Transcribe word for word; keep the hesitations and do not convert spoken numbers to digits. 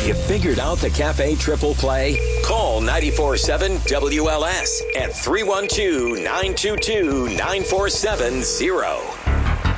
You figured out the Cafe Triple Play? Call nine four seven W L S at three one two, nine two two, nine four seven zero.